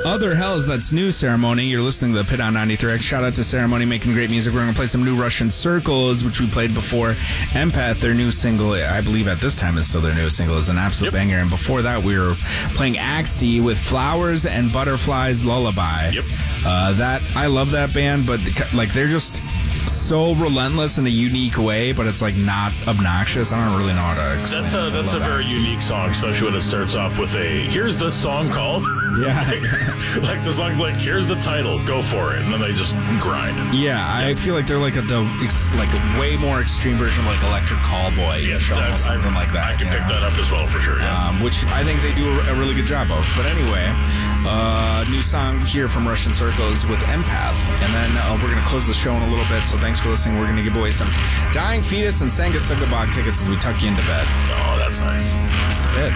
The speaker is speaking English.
Other Hells, that's new, Ceremony. You're listening to the Pit on 93X. Shout out to Ceremony, making great music. We're going to play some new Russian Circles, which we played before. Empath, their new single, I believe at this time is still their newest single, is an absolute banger. And before that, we were playing Axty with Flowers and Butterflies Lullaby. Yep. I love that band, but like they're just so relentless in a unique way, but it's like not obnoxious. I don't really know how to explain it. That's a very unique song, especially when it starts off with here's the song called. Yeah. Like the song's like, here's the title, go for it, and then they just grind. Yeah, I feel like they're like a way more extreme version of like Electric Callboy, something like that. I can pick that up as well for sure. Yeah. Which I think they do a really good job of. But anyway, new song here from Russian Circles with Empath, and then we're gonna close the show in a little bit. So thanks for listening. We're gonna give away some Dying Fetus and Sangasugabog tickets as we tuck you into bed. Oh, that's nice. That's the bit.